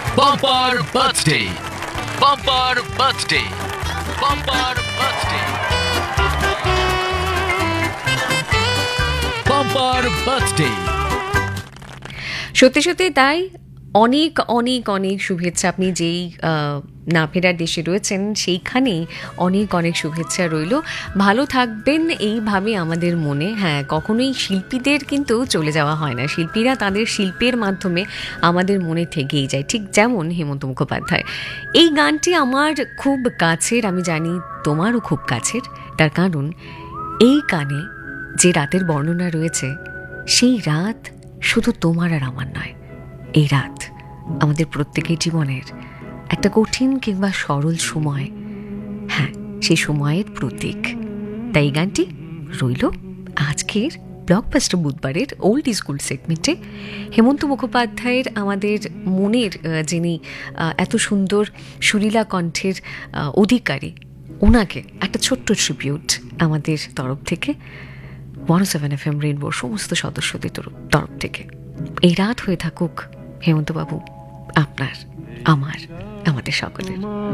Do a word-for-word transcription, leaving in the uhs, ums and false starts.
Bumper Birthday, Bumper Birthday, Bumper Birthday, Bumper Birthday. সত্যি সত্যি তাই, অনেক অনেক অনেক শুভেচ্ছা। আপনি যেই না ফেরার দেশে রয়েছেন সেইখানেই অনেক অনেক শুভেচ্ছা রইল। ভালো থাকবেন এইভাবে আমাদের মনে। হ্যাঁ, কখনোই শিল্পীদের কিন্তু চলে যাওয়া হয় না, শিল্পীরা তাদের শিল্পের মাধ্যমে আমাদের মনে থেকেই যায়, ঠিক যেমন হেমন্ত মুখোপাধ্যায়। এই গানটি আমার খুব কাছের, আমি জানি তোমারও খুব কাছের। তার কারণ এই গানে যে রাতের বর্ণনা রয়েছে, সেই রাত শুধু তোমার আর আমার নয়, এই রাত আমাদের প্রত্যেকের জীবনের একটা কঠিন কিংবা সরল সময়, হ্যাঁ সেই সময়ের প্রতীক। তাই এই গানটি রইল আজকের ব্লকবাস্টার বুধবারের ওল্ড স্কুল সেগমেন্টে। হেমন্ত মুখোপাধ্যায়ের আমাদের মনের যিনি এত সুন্দর সুরিলা কণ্ঠের অধিকারী, ওনাকে একটা ছোট্ট ট্রিবিউট আমাদের তরফ থেকে, ওয়ান সেভেন এফ এম রেইনবোর সমস্ত সদস্যদের তরফ থেকে। এই রাত হয়ে থাকুক হেমন্তবাবু আপনার, আমার, আমাদের সকলের।